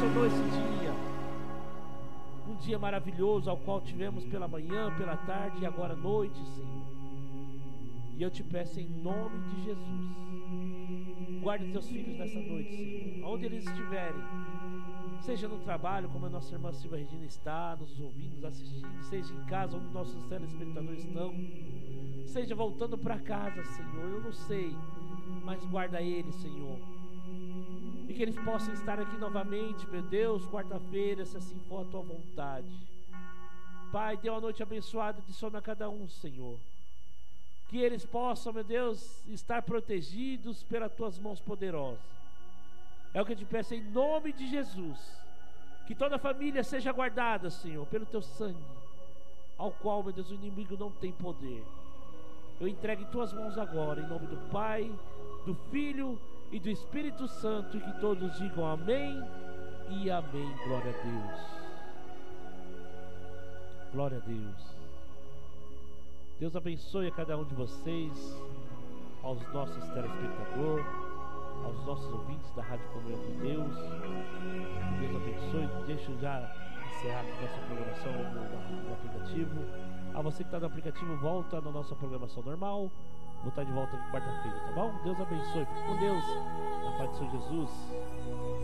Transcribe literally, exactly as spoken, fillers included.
abençoou esse dia. Um dia maravilhoso ao qual tivemos pela manhã, pela tarde e agora à noite, Senhor. E eu te peço em nome de Jesus, guarde teus filhos nessa noite, Senhor, onde eles estiverem, seja no trabalho, como a nossa irmã Silvia Regina está, nos ouvindo, nos assistindo, seja em casa, onde nossos telespectadores estão, seja voltando para casa, Senhor, eu não sei, mas guarda eles, Senhor, e que eles possam estar aqui novamente, meu Deus, quarta-feira, se assim for a tua vontade. Pai, dê uma noite abençoada de sono a cada um, Senhor. Que eles possam, meu Deus, estar protegidos pelas tuas mãos poderosas. É o que eu te peço em nome de Jesus. Que toda a família seja guardada, Senhor, pelo teu sangue, ao qual, meu Deus, o inimigo não tem poder. Eu entrego em tuas mãos agora, em nome do Pai, do Filho e do Espírito Santo, e que todos digam amém e amém. Glória a Deus. Glória a Deus. Deus abençoe a cada um de vocês, aos nossos telespectadores, aos nossos ouvintes da Rádio Comunhão de Deus. Deus abençoe. Deixa eu já encerrar a nossa programação no, no aplicativo. A você que está no aplicativo, volta na nossa programação normal. Vou estar de volta aqui quarta-feira, tá bom? Deus abençoe. Fique com Deus. Na paz do Senhor Jesus.